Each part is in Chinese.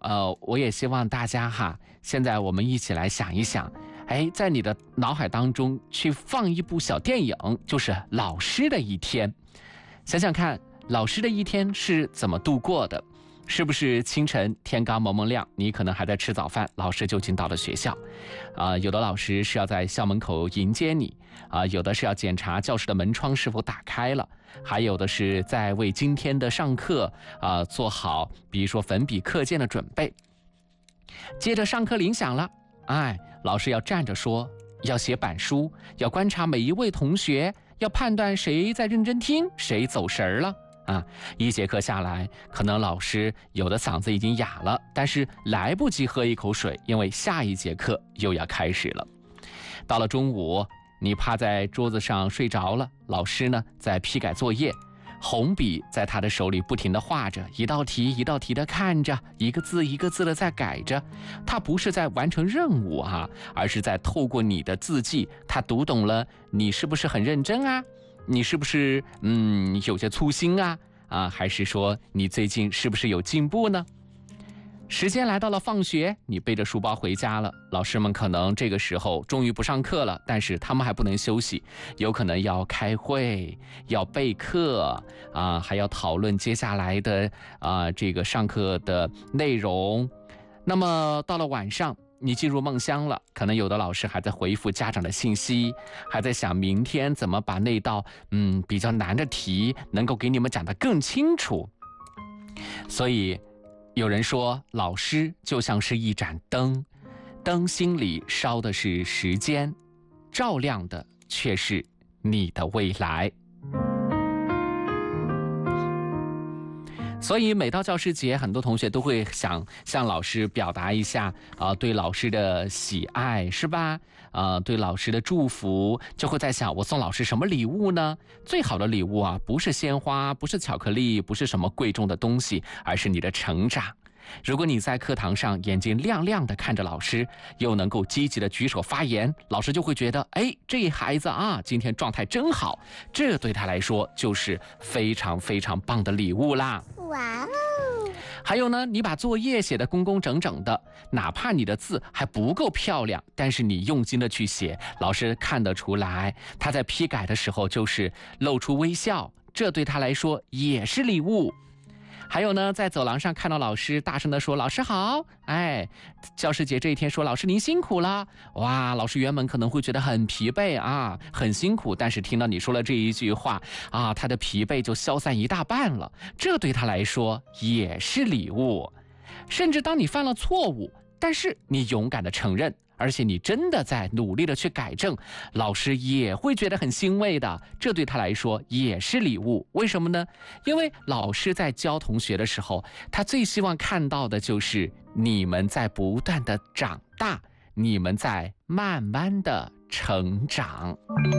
我也希望大家哈，现在我们一起来想一想，在你的脑海当中去放一部小电影，就是老师的一天。想想看，老师的一天是怎么度过的？是不是清晨天刚蒙蒙亮，你可能还在吃早饭，老师就已经到了学校？有的老师是要在校门口迎接你，有的是要检查教室的门窗是否打开了，还有的是在为今天的上课做好，比如说粉笔课件的准备。接着上课铃响了，老师要站着说，要写板书，要观察每一位同学，要判断谁在认真听，谁走神了。一节课下来，可能老师有的嗓子已经哑了，但是来不及喝一口水，因为下一节课又要开始了。到了中午，你趴在桌子上睡着了，老师呢在批改作业，红笔在他的手里不停地画着，一道题一道题地看着，一个字一个字地在改着。他不是在完成任务而是在透过你的字迹，他读懂了你是不是很认真啊？你是不是有些粗心还是说你最近是不是有进步呢？时间来到了放学，你背着书包回家了，老师们可能这个时候终于不上课了，但是他们还不能休息，有可能要开会，要备课还要讨论接下来的这个上课的内容。那么到了晚上，你进入梦乡了，可能有的老师还在回复家长的信息，还在想明天怎么把那道比较难的题能够给你们讲得更清楚。所以有人说，老师就像是一盏灯，灯芯里烧的是时间，照亮的却是你的未来。所以每到教师节，很多同学都会想向老师表达一下对老师的喜爱，是吧？对老师的祝福，就会在想，我送老师什么礼物呢？最好的礼物不是鲜花，不是巧克力，不是什么贵重的东西，而是你的成长。如果你在课堂上眼睛亮亮的看着老师，又能够积极的举手发言，老师就会觉得这孩子今天状态真好，这对他来说就是非常非常棒的礼物啦。 哇哦！ 还有呢，你把作业写得工工整整的，哪怕你的字还不够漂亮，但是你用心的去写，老师看得出来，他在批改的时候就是露出微笑，这对他来说也是礼物。还有呢，在走廊上看到老师大声地说老师好，教师节这一天说老师您辛苦了，哇，老师原本可能会觉得很疲惫很辛苦，但是听到你说了这一句话他的疲惫就消散一大半了，这对他来说也是礼物。甚至当你犯了错误，但是你勇敢地承认，而且你真的在努力的去改正，老师也会觉得很欣慰的，这对他来说也是礼物。为什么呢？因为老师在教同学的时候，他最希望看到的就是你们在不断的长大，你们在慢慢的成长。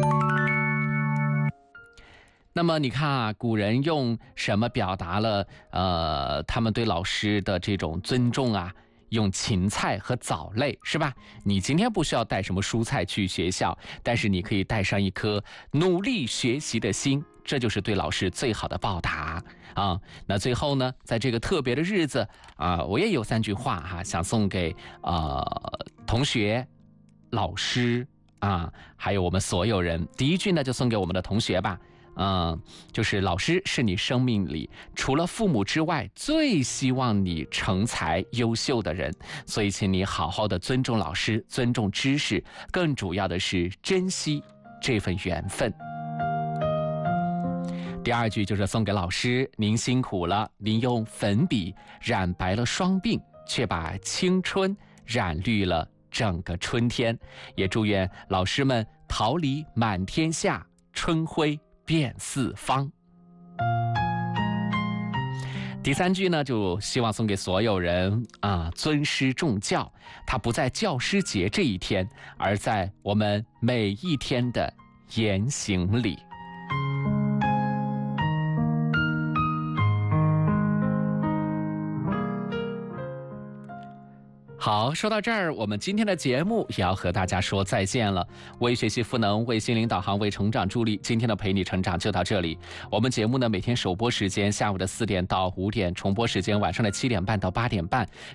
那么你看古人用什么表达了他们对老师的这种尊重用芹菜和藻类，是吧？你今天不需要带什么蔬菜去学校，但是你可以带上一颗努力学习的心，这就是对老师最好的报答那最后呢，在这个特别的日子我也有3句话想送给同学、老师还有我们所有人。第一句呢，就送给我们的同学吧。就是老师是你生命里除了父母之外最希望你成才优秀的人，所以请你好好的尊重老师，尊重知识，更主要的是珍惜这份缘分。第2句就是送给老师，您辛苦了，您用粉笔染白了双鬓，却把青春染绿了整个春天。也祝愿老师们桃李满天下，春晖遍四方。第3句呢，就希望送给所有人尊师重教，它不在教师节这一天，而在我们每一天的言行里。好，说到这儿，我们今天的节目也要和大家说再见了。为学习赋能，为心灵导航，为成长助力，今天的陪你成长就到这里。我们节目呢，每天首播时间下午的4点到5点，重播时间晚上的7点半到8点半。